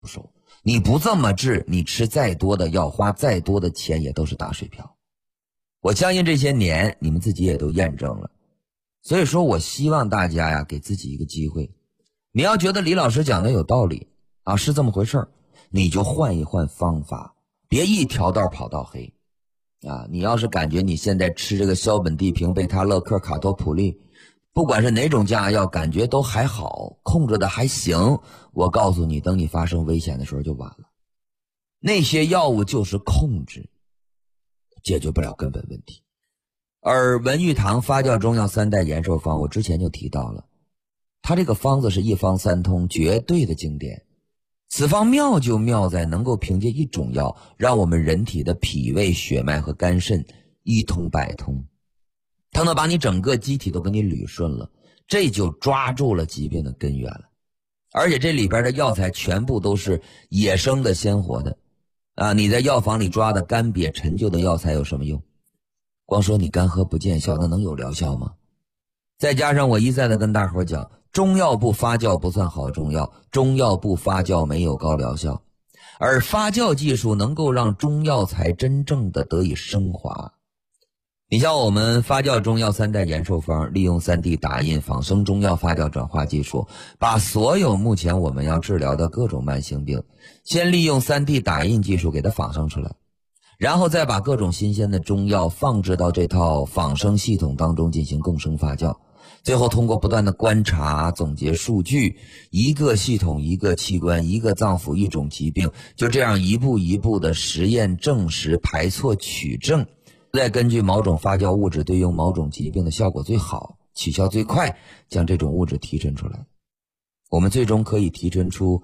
不收。你不这么治，你吃再多的药，花再多的钱也都是打水漂。我相信这些年你们自己也都验证了。所以说我希望大家呀，给自己一个机会。你要觉得李老师讲的有道理啊，是这么回事儿，你就换一换方法，别一条道跑到黑啊！你要是感觉你现在吃这个硝苯地平、贝塔乐克、卡托普利，不管是哪种降压药，感觉都还好，控制的还行，我告诉你，等你发生危险的时候就晚了。那些药物就是控制，解决不了根本问题。而文玉堂发酵中药3代延寿方，我之前就提到了，它这个方子是一方三通，绝对的经典。此方妙就妙在能够凭借一种药，让我们人体的脾胃、血脉和肝肾一通百通，它能把你整个机体都给你捋顺了，这就抓住了疾病的根源了。而且这里边的药材全部都是野生的、鲜活的啊！你在药房里抓的干瘪陈旧的药材有什么用？光说你干喝不见效，那能有疗效吗？再加上我一再的跟大伙讲，中药不发酵不算好中药，中药不发酵没有高疗效，而发酵技术能够让中药材真正的得以升华。你像我们发酵中药3代延寿方，利用3D 打印仿生中药发酵转化技术，把所有目前我们要治疗的各种慢性病，先利用3D 打印技术给它仿生出来，然后再把各种新鲜的中药放置到这套仿生系统当中进行共生发酵，最后通过不断的观察总结数据，一个系统一个器官一个脏腑一种疾病，就这样一步一步的实验证实排错取证，再根据某种发酵物质对应某种疾病的效果最好起效最快，将这种物质提纯出来。我们最终可以提纯出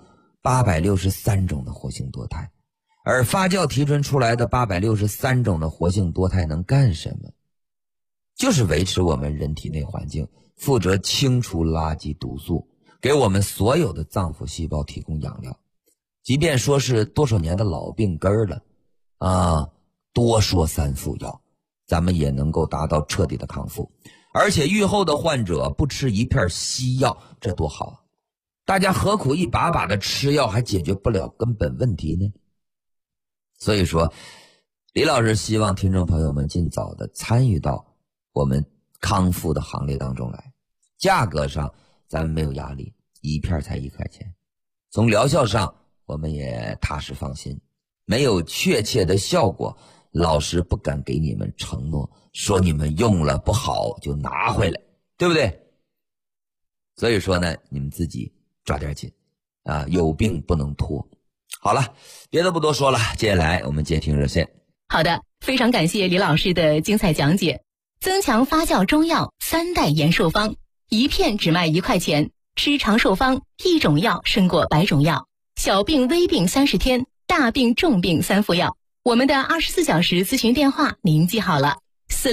863种的活性多肽，而发酵提纯出来的863种的活性多肽能干什么？就是维持我们人体内环境，负责清除垃圾毒素，给我们所有的脏腑细胞提供养料。即便说是多少年的老病根了啊，多说3副药，咱们也能够达到彻底的康复。而且愈后的患者不吃一片西药，这多好啊！大家何苦一把把的吃药还解决不了根本问题呢？所以说李老师希望听众朋友们尽早的参与到我们康复的行列当中来。价格上咱们没有压力，一片才1块钱。从疗效上我们也踏实放心，没有确切的效果，老师不敢给你们承诺，说你们用了不好就拿回来，对不对？所以说呢，你们自己抓点紧啊，有病不能拖。好了，别的不多说了，接下来我们接听热线。 好的，非常感谢李老师的精彩讲解。增强发酵中药3代延寿方，一片只卖1块钱，吃长寿方，一种药胜过100种药。小病微病30天，大病重病3副药。我们的24小时咨询电话您记好了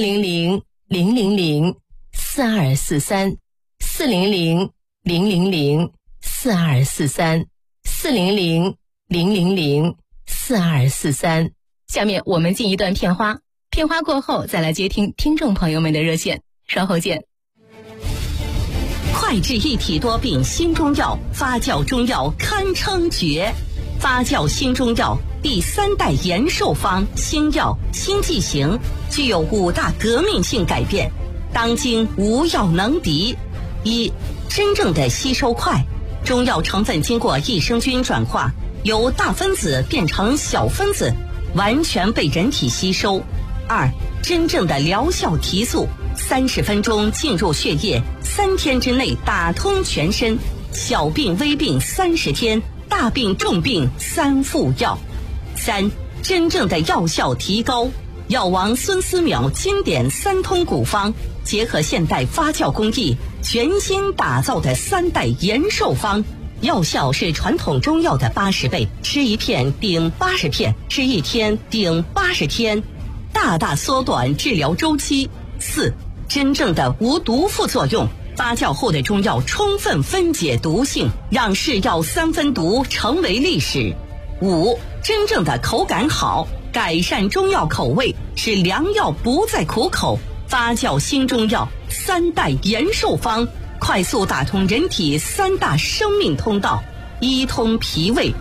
：400-000-4243 400-000-4243 400-000-4243。下面我们进一段片花，片花过后再来接听听众朋友们的热线，稍后见。 快治一体多病新中药，发酵中药堪称绝。发酵新中药第3代延寿方新药新剂型，具有5大革命性改变，当今无药能敌。1. 真正的吸收快，中药成分经过益生菌转化，由大分子变成小分子，完全被人体吸收。2. 真正的疗效提速，30分钟进入血液，3天之内打通全身，小病微病30天，大病重病3副药。3. 真正的药效提高，药王孙思邈经典3通古方，结合现代发酵工艺，全新打造的3代延寿方，药效是传统中药的80倍，吃1片顶80片，吃1天顶80天，大大缩短治疗周期。4. 真正的无毒副作用，发酵后的中药充分分解毒性，让是药3分毒成为历史。5. 真正的口感好，改善中药口味，使良药不再苦口。发酵新中药3代延寿方，快速打通人体3大生命通道，一通脾胃，